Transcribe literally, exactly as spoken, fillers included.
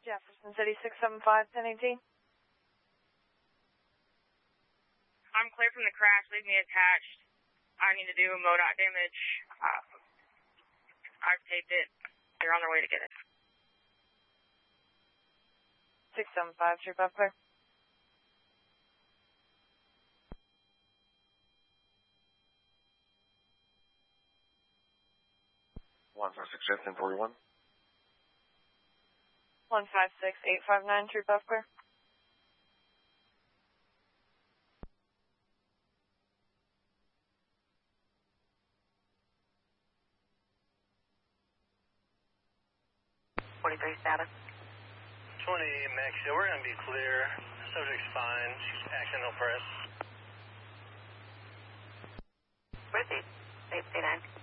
Jefferson City, six seven five, ten eighteen. I'm clear from the crash. Leave me attached. I need to do MoDOT damage. Uh, I've taped it. They're on their way to get it. six seven five, trip up clear. one five six, ten forty-one. one five six, eight five nine, true buff clear. forty-three status. twenty, Max, yeah, we're going to be clear. Subject's fine. She's accidental press. Where's the eight nine?